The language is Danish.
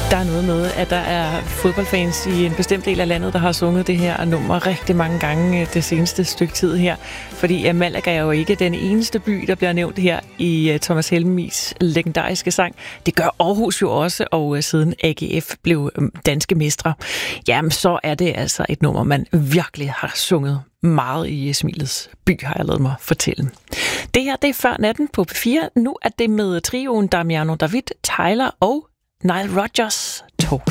Der er noget med, at der er fodboldfans i en bestemt del af landet, der har sunget det her nummer rigtig mange gange det seneste stykke tid her. Fordi Malaga er jo ikke den eneste by, der bliver nævnt her i Thomas Helmigs legendariske sang. Det gør Aarhus jo også, og siden AGF blev danske mestre, jamen så er det altså et nummer, man virkelig har sunget meget i Smilets by, har jeg ladet mig fortælle. Det her, det er Før natten på P4. Nu er det med trioen Damiano David, Tyler og Nile Rodgers 2.